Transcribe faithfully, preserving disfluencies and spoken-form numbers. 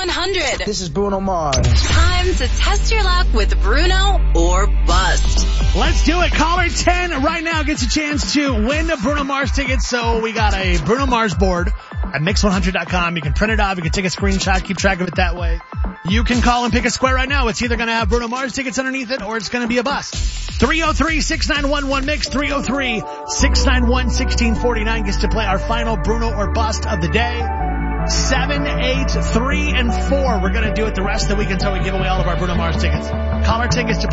one hundred. This is Bruno Mars. Time to test your luck with Bruno or bust. Let's do it. Caller ten right now gets a chance to win the Bruno Mars tickets. So we got a Bruno Mars board at mix one hundred dot com. You can print it off. You can take a screenshot, keep track of it that way. You can call and pick a square right now. It's either going to have Bruno Mars tickets underneath it or it's going to be a bust. three oh three, six nine one, one mix, three oh three, six nine one, one six four nine gets to play our final Bruno or bust of the day. Seven, eight, three, and four. We're going to do it the rest of the week until we give away all of our Bruno Mars tickets. Caller tickets to